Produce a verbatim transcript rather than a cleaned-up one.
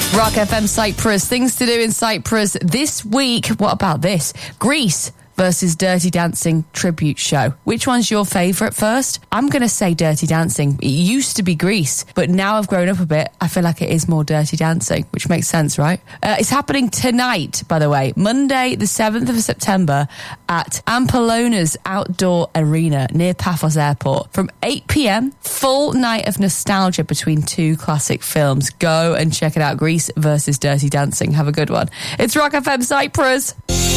Rock F M Cyprus. Things to do in Cyprus this week. What about this? Greece versus Dirty Dancing tribute show. Which one's your favourite first? I'm going to say Dirty Dancing. It used to be Greece, but now I've grown up a bit. I feel like it is more Dirty Dancing, which makes sense, right? Uh, it's happening tonight, by the way, Monday the seventh of September at Ampollona's Outdoor Arena near Paphos Airport from eight p.m. Full night of nostalgia between two classic films. Go and check it out. Greece versus Dirty Dancing. Have a good one. It's Rock F M Cyprus.